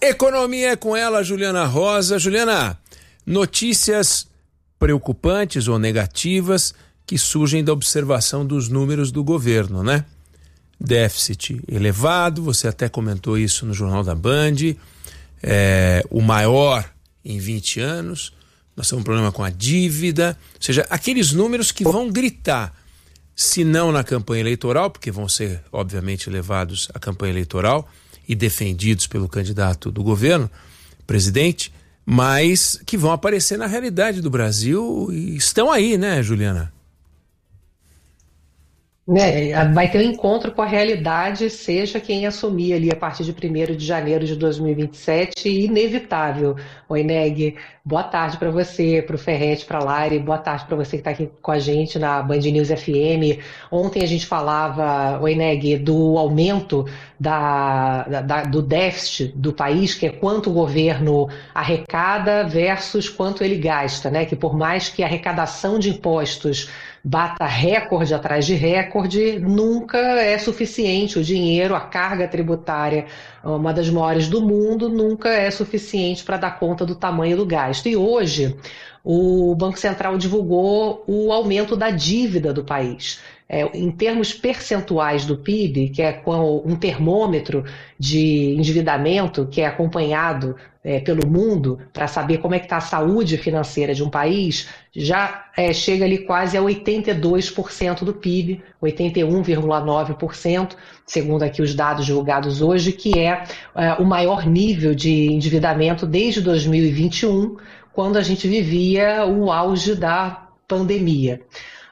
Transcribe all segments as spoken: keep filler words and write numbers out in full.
Economia é com ela, Juliana Rosa. Juliana, notícias preocupantes ou negativas que surgem da observação dos números do governo, né? Déficit elevado, você até comentou isso no Jornal da Band, é, o maior em vinte anos, nós temos um problema com a dívida, ou seja, aqueles números que vão gritar, se não na campanha eleitoral, porque vão ser, obviamente, levados à campanha eleitoral e defendidos pelo candidato do governo, presidente, mas que vão aparecer na realidade do Brasil e estão aí, né, Juliana? Né, vai ter um encontro com a realidade, seja quem assumir ali a partir de primeiro de janeiro de dois mil e vinte e sete, inevitável. Oi, Neg, boa tarde para você, para o Ferretti, para a Lari, boa tarde para você que está aqui com a gente na Band News F M. Ontem a gente falava, oi, Neg, do aumento da, da, do déficit do país, que é quanto o governo arrecada versus quanto ele gasta, né? Que por mais que a arrecadação de impostos bata recorde atrás de recorde, nunca é suficiente. O dinheiro, a carga tributária, uma das maiores do mundo, nunca é suficiente para dar conta do tamanho do gasto. E hoje, o Banco Central divulgou o aumento da dívida do país. É, em termos percentuais do P I B, que é um termômetro de endividamento que é acompanhado é, pelo mundo para saber como é que está a saúde financeira de um país, já é, chega ali quase a oitenta e dois por cento do P I B, oitenta e um vírgula nove por cento, segundo aqui os dados divulgados hoje, que é, é o maior nível de endividamento desde dois mil e vinte e um, quando a gente vivia o auge da pandemia.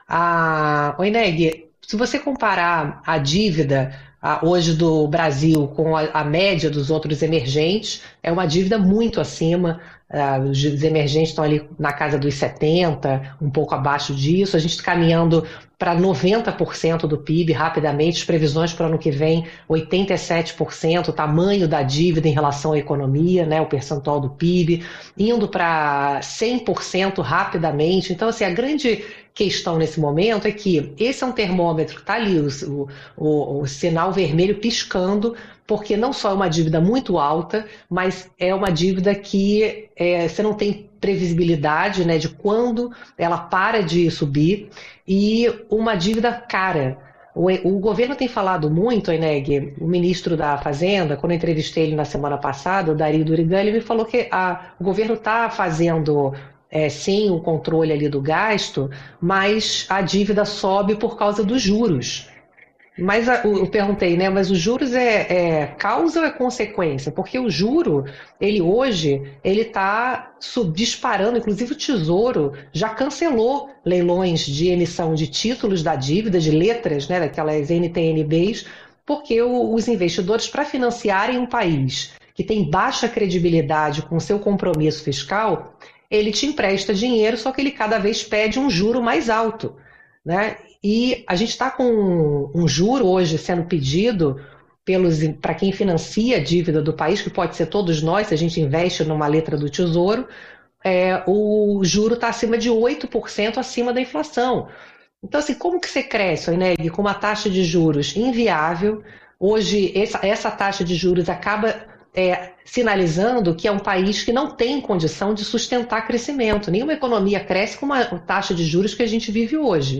Ah, oi, Neg, se você comparar a dívida ah, hoje do Brasil com a, a média dos outros emergentes, é uma dívida muito acima. Ah, os emergentes estão ali na casa dos setenta, um pouco abaixo disso. A gente está caminhando para noventa por cento do P I B rapidamente, as previsões para o ano que vem, oitenta e sete por cento, o tamanho da dívida em relação à economia, né, o percentual do P I B, indo para cem por cento rapidamente. Então, assim, a grande questão nesse momento é que esse é um termômetro que está ali, o, o, o sinal vermelho piscando, porque não só é uma dívida muito alta, mas é uma dívida que é, você não tem previsibilidade, né, de quando ela para de subir, e uma dívida cara. O, o governo tem falado muito, Eneg, o ministro da Fazenda, quando eu entrevistei ele na semana passada, o Dario Durigan, ele me falou que a, o governo está fazendo é, sim o controle ali do gasto, mas a dívida sobe por causa dos juros. Mas a, eu perguntei, né? Mas os juros é, é causa ou é consequência? Porque o juro, ele hoje, ele está disparando, inclusive o Tesouro já cancelou leilões de emissão de títulos da dívida, de letras, né? Daquelas N T N Bs, porque o, os investidores, para financiarem um país que tem baixa credibilidade com seu compromisso fiscal, ele te empresta dinheiro, só que ele cada vez pede um juro mais alto, né? E a gente está com um juro hoje sendo pedido para quem financia a dívida do país, que pode ser todos nós, se a gente investe numa letra do Tesouro, é, o juro está acima de oito por cento acima da inflação. Então, assim, como que você cresce, Eneg, com uma taxa de juros inviável? Hoje, essa, essa taxa de juros acaba é, sinalizando que é um país que não tem condição de sustentar crescimento. Nenhuma economia cresce com uma taxa de juros que a gente vive hoje.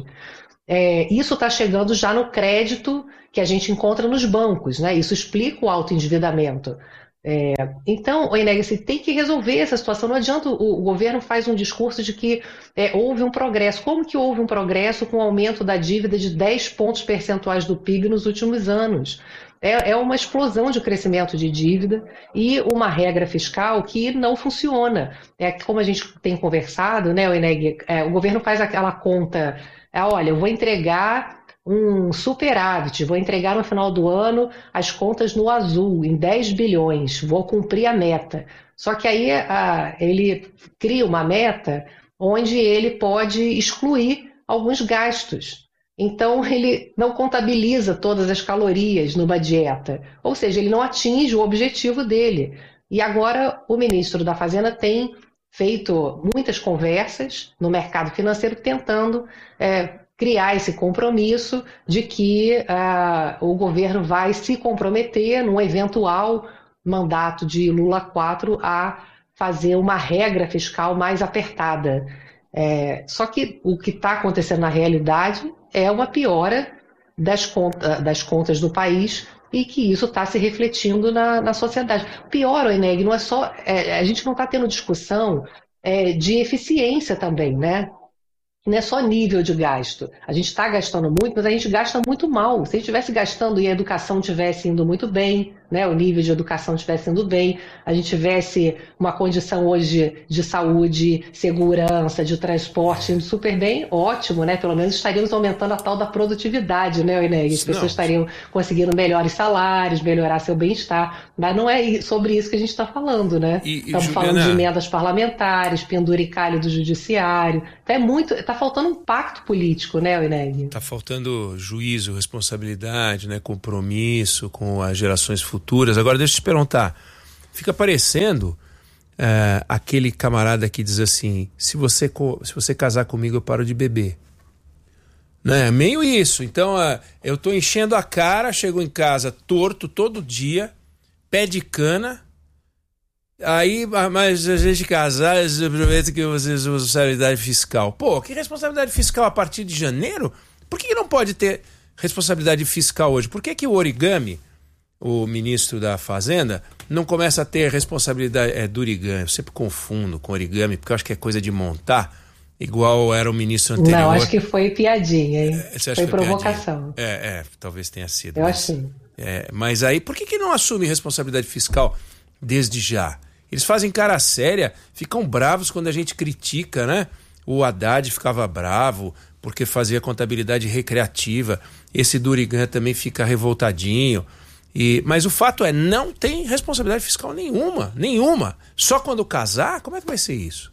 É, isso está chegando já no crédito que a gente encontra nos bancos, né? Isso explica o alto endividamento. É, então, Eneg, você tem que resolver essa situação. Não adianta o, o governo faz um discurso de que é, houve um progresso. Como que houve um progresso com o aumento da dívida de dez pontos percentuais do P I B nos últimos anos? É, é uma explosão de crescimento de dívida e uma regra fiscal que não funciona. É, como a gente tem conversado, né, Eneg, é, o governo faz aquela conta. É, olha, eu vou entregar um superávit, vou entregar no final do ano as contas no azul, em dez bilhões, vou cumprir a meta. Só que aí a, ele cria uma meta onde ele pode excluir alguns gastos. Então, ele não contabiliza todas as calorias numa dieta, ou seja, ele não atinge o objetivo dele. E agora o ministro da Fazenda tem feito muitas conversas no mercado financeiro tentando é, criar esse compromisso de que uh, o governo vai se comprometer num eventual mandato de Lula quatro a fazer uma regra fiscal mais apertada. É, só que o que está acontecendo na realidade é uma piora das, conta, das contas do país e que isso está se refletindo na, na sociedade. Pior, Eneg, não é só. É, a gente não está tendo discussão é, de eficiência também, né? Não é só nível de gasto. A gente está gastando muito, mas a gente gasta muito mal. Se a gente estivesse gastando e a educação estivesse indo muito bem, né, o nível de educação estivesse indo bem, a gente tivesse uma condição hoje de saúde, segurança, de transporte indo super bem, ótimo, né? Pelo menos estaríamos aumentando a tal da produtividade, né, Inês? As pessoas não. estariam conseguindo melhores salários, melhorar seu bem-estar. Mas não é sobre isso que a gente está falando, né? E, Estamos e, falando Juliana... de emendas parlamentares, penduricalho do judiciário. Então é muito. Está faltando um pacto político, né, Inês? Está faltando juízo, responsabilidade, né, compromisso com as gerações futuras. Futuras. Agora deixa eu te perguntar, fica parecendo uh, aquele camarada que diz assim, se você, se você casar comigo eu paro de beber, né? Meio isso. Então uh, eu tô enchendo a cara, chego em casa torto todo dia, pé de cana, aí, mas a gente casar, aproveita que vocês usam responsabilidade fiscal. Pô, que responsabilidade fiscal a partir de janeiro? Por que não pode ter responsabilidade fiscal hoje? Por que que o origami, o ministro da Fazenda, não começa a ter responsabilidade é, do origami? Eu sempre confundo com origami, porque eu acho que é coisa de montar, igual era o ministro anterior. Não, acho que foi piadinha, hein? É, foi, foi provocação. É, é, talvez tenha sido. Eu mas, achei. É, mas aí, por que que não assume responsabilidade fiscal desde já? Eles fazem cara séria, ficam bravos quando a gente critica, né? O Haddad ficava bravo porque fazia contabilidade recreativa. Esse do origami também fica revoltadinho. E, mas o fato é, não tem responsabilidade fiscal nenhuma, nenhuma. Só quando casar, como é que vai ser isso?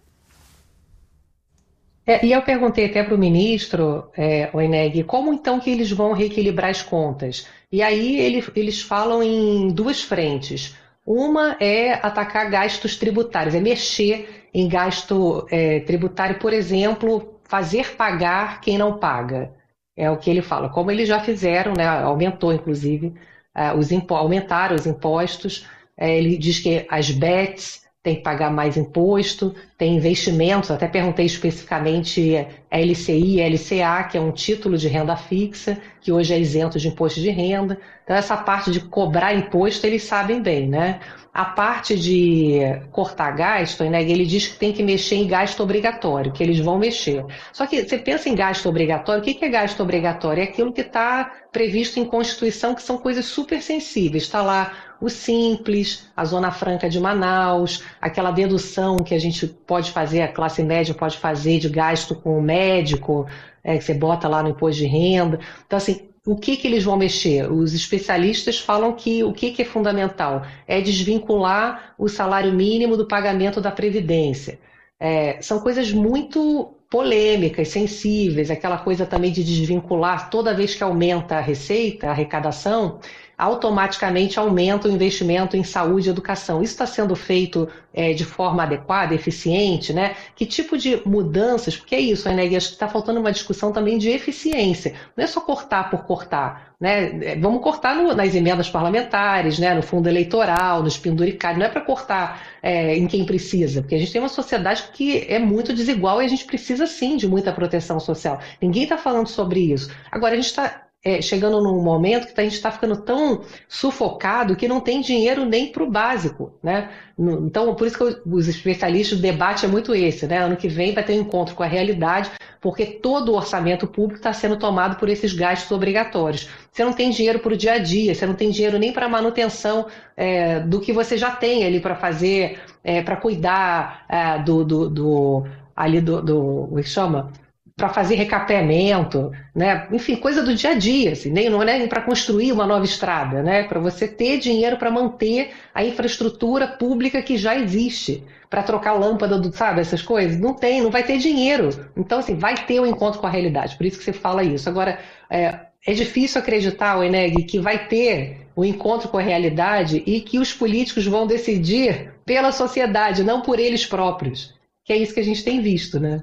É, e eu perguntei até para o ministro, é, o Eneg, como então que eles vão reequilibrar as contas? E aí ele, eles falam em duas frentes. Uma é atacar gastos tributários, é mexer em gasto é, tributário, por exemplo, fazer pagar quem não paga. É o que ele fala. Como eles já fizeram, né, aumentou inclusive, Uh, os impo- aumentaram os impostos, uh, ele diz que as bets têm que pagar mais imposto, tem investimentos, até perguntei especificamente a L C I e L C A, que é um título de renda fixa, que hoje é isento de imposto de renda. Então essa parte de cobrar imposto eles sabem bem, né? A parte de cortar gasto, né, ele diz que tem que mexer em gasto obrigatório, que eles vão mexer. Só que você pensa em gasto obrigatório, o que é gasto obrigatório? É aquilo que está previsto em Constituição, que são coisas super sensíveis. Está lá o Simples, a Zona Franca de Manaus, aquela dedução que a gente pode fazer, a classe média pode fazer de gasto com o médico, é, que você bota lá no imposto de renda. Então, assim, o que, que eles vão mexer? Os especialistas falam que o que, que é fundamental é desvincular o salário mínimo do pagamento da Previdência. É, são coisas muito polêmicas, sensíveis, aquela coisa também de desvincular, toda vez que aumenta a receita, a arrecadação, automaticamente aumenta o investimento em saúde e educação. Isso está sendo feito é, de forma adequada, eficiente, né? Que tipo de mudanças, porque é isso, né? Acho que está faltando uma discussão também de eficiência. Não é só cortar por cortar, né? Vamos cortar no, nas emendas parlamentares, né? No fundo eleitoral, nos penduricários, não é para cortar é, em quem precisa, porque a gente tem uma sociedade que é muito desigual e a gente precisa sim de muita proteção social. Ninguém está falando sobre isso. Agora, a gente está É, chegando num momento que a gente está ficando tão sufocado que não tem dinheiro nem para o básico, né? Então, por isso que os especialistas, o debate é muito esse, né? Ano que vem vai ter um encontro com a realidade, porque todo o orçamento público está sendo tomado por esses gastos obrigatórios. Você não tem dinheiro para o dia a dia, você não tem dinheiro nem para a manutenção é, do que você já tem ali para fazer, é, para cuidar é, do, do, do, ali do, do, como é que chama? Para fazer recapeamento, né? Enfim, coisa do dia a dia, assim, nem, não é nem para construir uma nova estrada, né? Para você ter dinheiro para manter a infraestrutura pública que já existe, para trocar lâmpada, do, sabe, essas coisas. Não tem, não vai ter dinheiro. Então, assim, vai ter o um encontro com a realidade, por isso que você fala isso. Agora, é, é difícil acreditar, Eneg, que vai ter o um encontro com a realidade e que os políticos vão decidir pela sociedade, não por eles próprios, que é isso que a gente tem visto, né?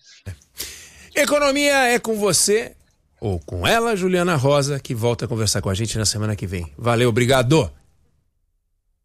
Economia é com você, ou com ela, Juliana Rosa, que volta a conversar com a gente na semana que vem. Valeu, obrigado!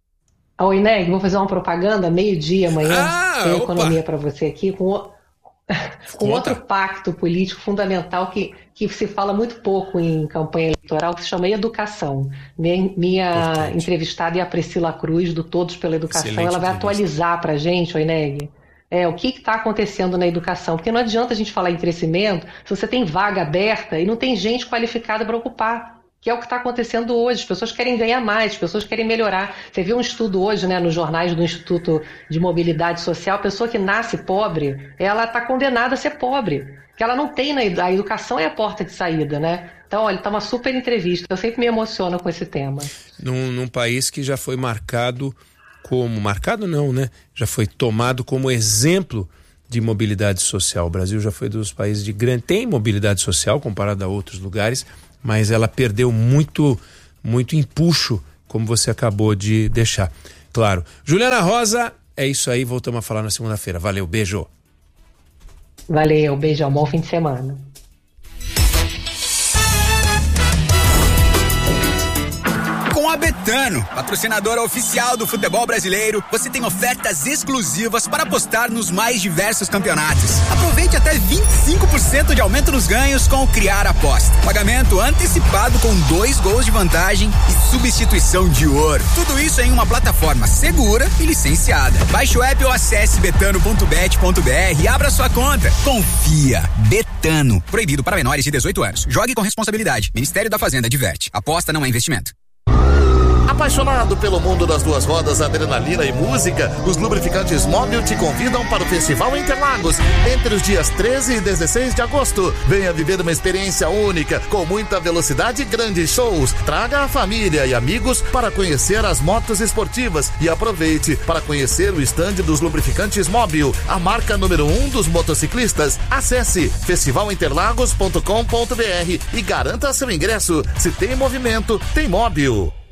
Oi, Neg, vou fazer uma propaganda, meio-dia amanhã, ah, tem economia para você aqui, com, com outro pacto político fundamental que, que se fala muito pouco em campanha eleitoral, que se chama educação. Minha, minha entrevistada é a Priscila Cruz, do Todos pela Educação. Excelente. Ela vai atualizar para a gente, oi, Neg, é, o que está acontecendo na educação. Porque não adianta a gente falar em crescimento se você tem vaga aberta e não tem gente qualificada para ocupar. Que é o que está acontecendo hoje. As pessoas querem ganhar mais, as pessoas querem melhorar. Você viu um estudo hoje, né, nos jornais do Instituto de Mobilidade Social, a pessoa que nasce pobre, ela está condenada a ser pobre. Porque ela não tem, né, a educação é a porta de saída, né? Então, olha, está uma super entrevista. Eu sempre me emociono com esse tema. Num, num país que já foi marcado como... Marcado não, né? Já foi tomado como exemplo de mobilidade social. O Brasil já foi dos países de grande... Tem mobilidade social comparado a outros lugares, mas ela perdeu muito, muito empuxo, como você acabou de deixar. Claro. Juliana Rosa, é isso aí. Voltamos a falar na segunda-feira. Valeu, beijo. Valeu, beijão. Bom fim de semana. Com a Betano, patrocinadora oficial do futebol brasileiro, você tem ofertas exclusivas para apostar nos mais diversos campeonatos. Aproveite até vinte e cinco por cento de aumento nos ganhos com o Criar Aposta. Pagamento antecipado com dois gols de vantagem e substituição de ouro. Tudo isso em uma plataforma segura e licenciada. Baixe o app ou acesse betano ponto bet ponto br e abra sua conta. Confia. Betano. Proibido para menores de dezoito anos. Jogue com responsabilidade. Ministério da Fazenda adverte. Aposta não é investimento. Apaixonado pelo mundo das duas rodas, adrenalina e música, os lubrificantes Móbil te convidam para o Festival Interlagos entre os dias treze e dezesseis de agosto. Venha viver uma experiência única, com muita velocidade e grandes shows. Traga a família e amigos para conhecer as motos esportivas e aproveite para conhecer o estande dos lubrificantes Móbil, a marca número um dos motociclistas. Acesse festival interlagos ponto com ponto br e garanta seu ingresso. Se tem movimento, tem Móbil.